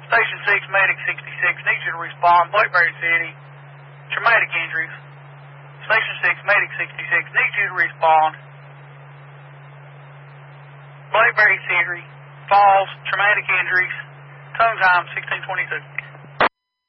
Station 6, Medic 66, needs you to respond. Blackberry City, traumatic injuries. Station 6, Medic 66, needs you to respond. Blackberry City, falls, traumatic injuries. Tongue time 1622.